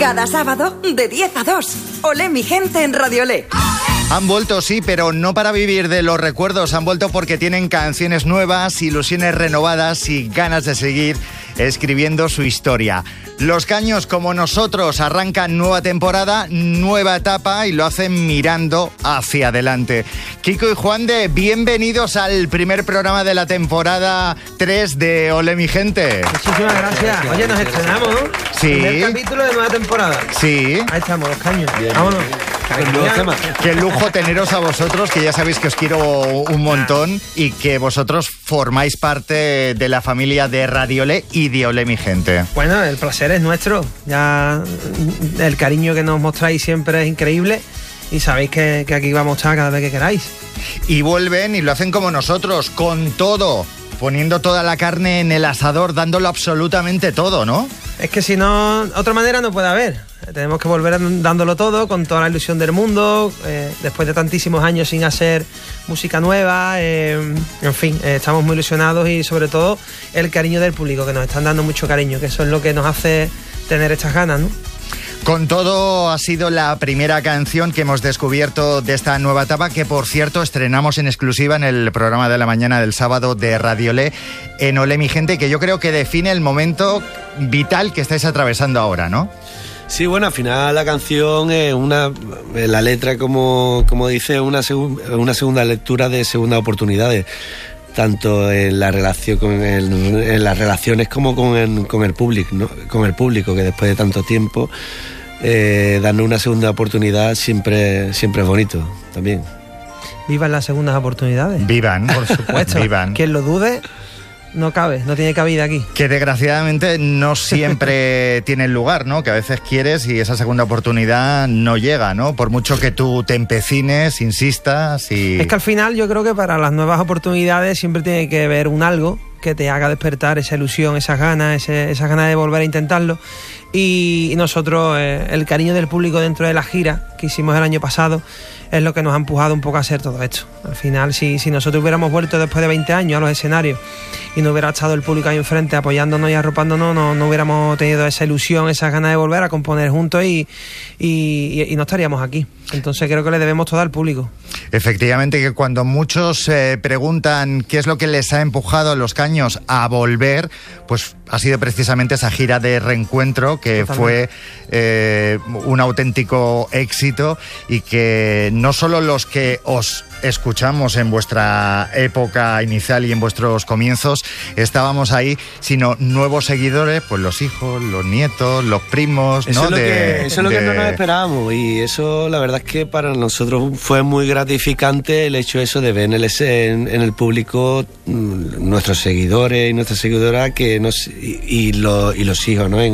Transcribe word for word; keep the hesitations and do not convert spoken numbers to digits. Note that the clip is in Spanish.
Cada sábado, de diez a dos. Olé mi gente en Radiolé. Han vuelto, sí, pero no para vivir de los recuerdos. Han vuelto porque tienen canciones nuevas, ilusiones renovadas y ganas de seguir escribiendo su historia. Los Caños, como nosotros, arrancan nueva temporada, nueva etapa y lo hacen mirando hacia adelante. Kiko y Juan de, bienvenidos al primer programa de la temporada tres de Olé mi gente. Muchísimas gracias. Oye, nos estrenamos, ¿no? Sí. Primer capítulo de nueva temporada. Sí. Ahí estamos, Los Caños. Bien. Vámonos. Qué lujo teneros a vosotros, que ya sabéis que os quiero un montón y que vosotros formáis parte de la familia de Radiolé y de Olé mi gente. Bueno, el placer es nuestro. Ya el cariño que nos mostráis siempre es increíble y sabéis que, que aquí vamos a estar cada vez que queráis. Y vuelven y lo hacen como nosotros, con todo, poniendo toda la carne en el asador, dándolo absolutamente todo, ¿no? Es que si no, otra manera no puede haber. Tenemos que volver dándolo todo, con toda la ilusión del mundo, eh, después de tantísimos años sin hacer música nueva, eh, en fin, eh, estamos muy ilusionados y sobre todo el cariño del público, que nos están dando mucho cariño, que eso es lo que nos hace tener estas ganas, ¿no? Con todo, ha sido la primera canción que hemos descubierto de esta nueva etapa, que por cierto estrenamos en exclusiva en el programa de la mañana del sábado de Radiolé en Olé mi gente, que yo creo que define el momento vital que estáis atravesando ahora, ¿no? Sí, bueno, al final la canción es una, la letra, como, como dice, una, segu, una segunda lectura de segundas oportunidades, tanto en la relación con el, en las relaciones como con el, con el público, ¿no? Con el público, que después de tanto tiempo eh, darnos una segunda oportunidad siempre, siempre es bonito también. Vivan las segundas oportunidades. Vivan, por supuesto. Vivan. Quien lo dude, no cabe, no tiene cabida aquí. Que desgraciadamente no siempre tienen lugar, ¿no? Que a veces quieres y esa segunda oportunidad no llega, ¿no? Por mucho que tú te empecines, insistas y... Es que al final yo creo que para las nuevas oportunidades siempre tiene que haber un algo que te haga despertar esa ilusión, esas ganas, ese, esas ganas de volver a intentarlo. Y nosotros, eh, el cariño del público dentro de la gira que hicimos el año pasado es lo que nos ha empujado un poco a hacer todo esto. Al final, si, si nosotros hubiéramos vuelto después de veinte años a los escenarios y no hubiera estado el público ahí enfrente apoyándonos y arropándonos, no, no hubiéramos tenido esa ilusión, esas ganas de volver a componer juntos y, y, y no estaríamos aquí. Entonces creo que le debemos todo al público. Efectivamente, que cuando muchos eh, preguntan qué es lo que les ha empujado a Los Caños a volver, pues ha sido precisamente esa gira de reencuentro que Totalmente. fue eh, un auténtico éxito y que no solo los que os escuchamos en vuestra época inicial y en vuestros comienzos estábamos ahí, sino nuevos seguidores, pues los hijos, los nietos, los primos, eso ¿no? Es lo de, que, eso es lo de... que no nos esperábamos y eso la verdad es que para nosotros fue muy gratificante el hecho eso de ver en el, en, en el público nuestros seguidores y nuestras seguidoras que nos, y, y, lo, y los hijos, ¿no? En,